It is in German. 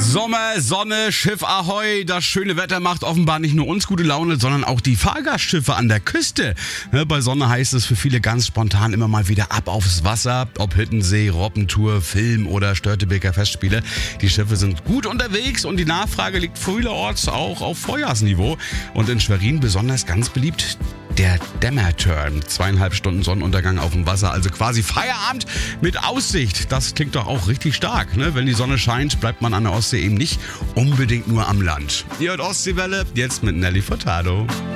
Sommer, Sonne, Schiff Ahoi. Das schöne Wetter macht offenbar nicht nur uns gute Laune, sondern auch die Fahrgastschiffe an der Küste. Bei Sonne heißt es für viele ganz spontan immer mal wieder ab aufs Wasser. Ob Hittensee, Robbentour, Film oder Störtebeker Festspiele. Die Schiffe sind gut unterwegs und die Nachfrage liegt vielerorts auch auf Vorjahrsniveau. Und in Schwerin besonders ganz beliebt der Dämmerturn. 2,5 Stunden Sonnenuntergang auf dem Wasser, also quasi Feierabend mit Aussicht. Das klingt doch auch richtig stark, ne? Wenn die Sonne scheint, bleibt man an der Ostsee eben nicht unbedingt nur am Land. Ihr hört Ostseewelle, jetzt mit Nelly Furtado.